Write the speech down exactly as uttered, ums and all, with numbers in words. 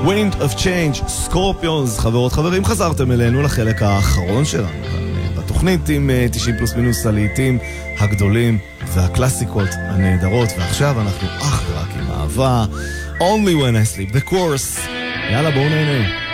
Wind of Change, סקורפיונס. חברות חברים, חזרתם אלינו לחלק האחרון שלנו כאן בתוכנית עם תשעים פלוס מינוס הלהיטים הגדולים והקלאסיקות הנהדרות, ועכשיו אנחנו אך ורק עם אהבה. Only when I sleep, the course. יאללה, בואו נהנה.